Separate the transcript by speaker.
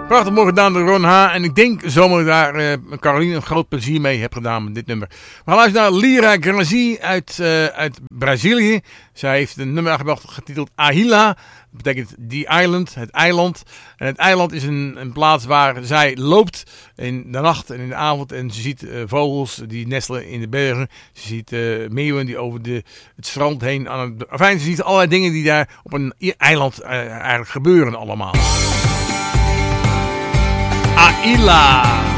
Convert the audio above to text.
Speaker 1: Prachtig mooi gedaan door Ron H. En ik denk zomaar daar Caroline een groot plezier mee heb gedaan met dit nummer. We gaan luisteren naar Lyra Grazi uit Brazilië. Zij heeft een nummer aangebracht getiteld Ahila. Dat betekent The Island, het eiland. En het eiland is een plaats waar zij loopt in de nacht en in de avond. En ze ziet vogels die nestelen in de bergen. Ze ziet meeuwen die over het strand heen. Enfin, ze ziet allerlei dingen die daar op een eiland eigenlijk gebeuren allemaal. Ahila.